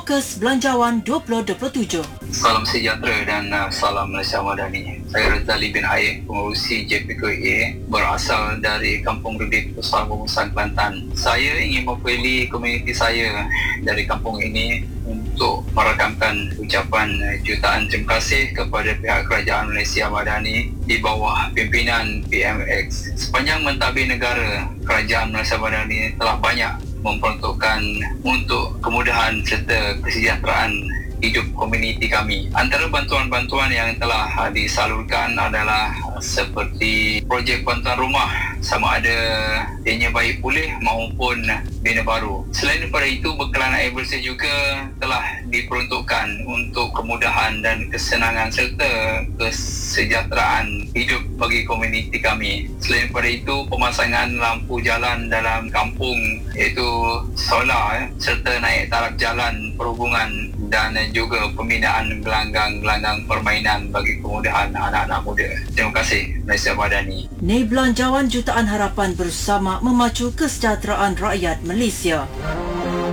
Fokus Belanjawan 2027. Salam sejahtera dan salam Malaysia Madani. Saya Razali bin Aik, pengurusi JPKA berasal dari Kampung Redik, Pusat Pengurusan Kelantan. Saya ingin mewakili komuniti saya dari kampung ini untuk merakamkan ucapan jutaan terima kasih kepada pihak Kerajaan Malaysia Madani di bawah pimpinan PMX. Sepanjang mentadbir negara, Kerajaan Malaysia Madani telah banyak memperuntukkan untuk kemudahan serta kesejahteraan hidup komuniti kami. Antara bantuan-bantuan yang telah disalurkan adalah seperti projek bantuan rumah, sama ada ianya bayi pulih maupun bina baru. Selain daripada itu, bekalan air bersih juga telah diperuntukkan untuk kemudahan dan kesenangan serta kesejahteraan hidup bagi komuniti kami. Selain daripada itu, pemasangan lampu jalan dalam kampung iaitu solar serta naik taraf jalan perhubungan dan juga pembinaan gelanggang-gelanggang permainan bagi kemudahan anak-anak muda. Terima kasih Malaysia Madani. Belanjawan Jutaan Harapan bersama memacu kesejahteraan rakyat Malaysia.